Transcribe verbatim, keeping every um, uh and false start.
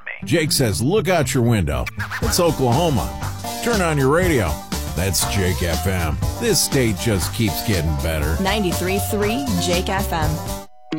Jake says, look out your window. It's Oklahoma. Turn on your radio. That's Jake F M. This state just keeps getting better. ninety-three point three Jake F M.